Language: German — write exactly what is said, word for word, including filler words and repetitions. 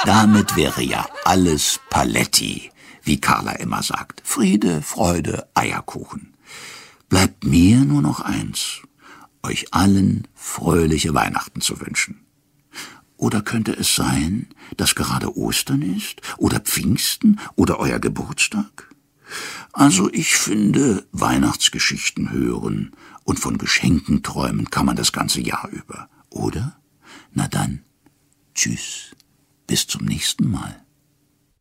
Damit wäre ja alles Paletti, wie Carla immer sagt. Friede, Freude, Eierkuchen. Bleibt mir nur noch eins, euch allen fröhliche Weihnachten zu wünschen. Oder könnte es sein, dass gerade Ostern ist? Oder Pfingsten? Oder euer Geburtstag? Also ich finde, Weihnachtsgeschichten hören und von Geschenken träumen kann man das ganze Jahr über, oder? Na dann, tschüss, bis zum nächsten Mal.